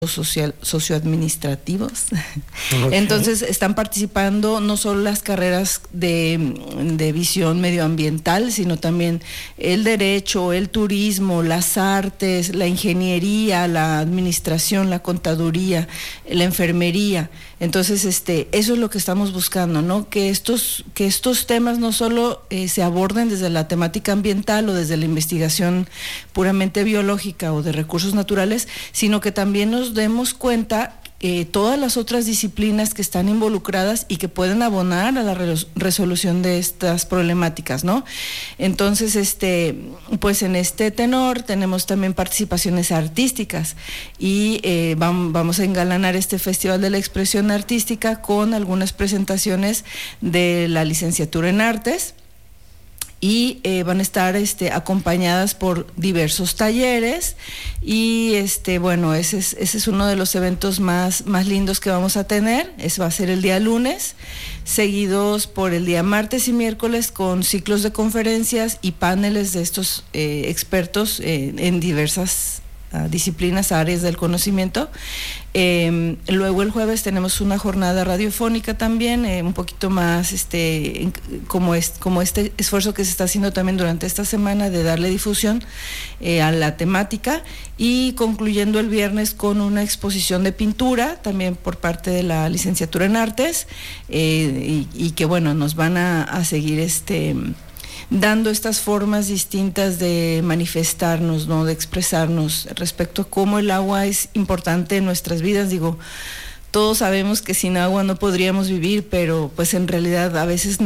socioadministrativos. Okay. Entonces están participando no solo las carreras de visión medioambiental, sino también el derecho, el turismo, las artes, la ingeniería, la administración, la contaduría, la enfermería. Entonces eso es lo que estamos buscando, ¿no? Que estos temas no solo se aborden desde la temática ambiental o desde la investigación puramente biológica o de recursos naturales, sino que también nos demos cuenta todas las otras disciplinas que están involucradas y que pueden abonar a la resolución de estas problemáticas, ¿no? Entonces, pues en este tenor tenemos también participaciones artísticas y vamos a engalanar este Festival de la Expresión Artística con algunas presentaciones de la licenciatura en Artes. Y van a estar acompañadas por diversos talleres y bueno, ese es uno de los eventos más lindos que vamos a tener. Va a ser el día lunes, seguidos por el día martes y miércoles con ciclos de conferencias y paneles de estos expertos en diversas disciplinas, áreas del conocimiento. Luego el jueves tenemos una jornada radiofónica también, un poquito más como este esfuerzo que se está haciendo también durante esta semana de darle difusión a la temática, y concluyendo el viernes con una exposición de pintura también por parte de la licenciatura en Artes, y que bueno, nos van a seguir dando estas formas distintas de manifestarnos, ¿no? De expresarnos respecto a cómo el agua es importante en nuestras vidas. Digo, todos sabemos que sin agua no podríamos vivir, pero pues en realidad a veces